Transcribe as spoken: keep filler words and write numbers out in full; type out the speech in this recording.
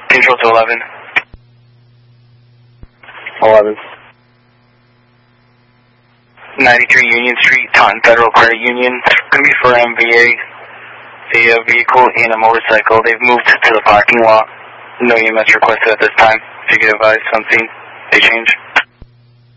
Control to eleven. eleven. ninety-three Union Street, Taunton Federal Credit Union. Going to be for M V A. The uh, vehicle and a motorcycle. They've moved to the parking lot. No E M S requested at this time. If you get advised on scene, they change.